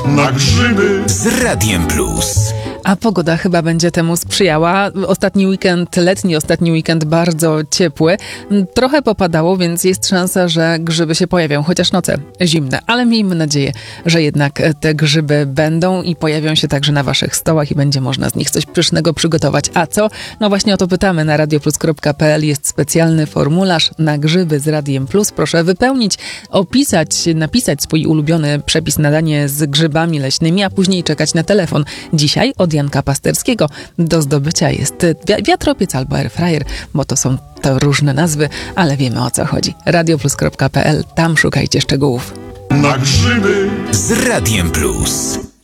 na grzyby z Radiem Plus. A pogoda chyba będzie temu sprzyjała. Letni ostatni weekend bardzo ciepły. Trochę popadało, więc jest szansa, że grzyby się pojawią, chociaż noce zimne. Ale miejmy nadzieję, że jednak te grzyby będą i pojawią się także na waszych stołach i będzie można z nich coś pysznego przygotować. A co? No właśnie o to pytamy. Na radioplus.pl jest specjalny formularz na grzyby z Radiem Plus. Proszę wypełnić, napisać swój ulubiony przepis na danie z grzybami leśnymi, a później czekać na telefon. Dzisiaj od Janka Pasterskiego do zdobycia jest wiatropiec albo airfryer, bo to są różne nazwy, ale wiemy, o co chodzi. radioplus.pl, tam szukajcie szczegółów. na grzyby Z Radiem Plus.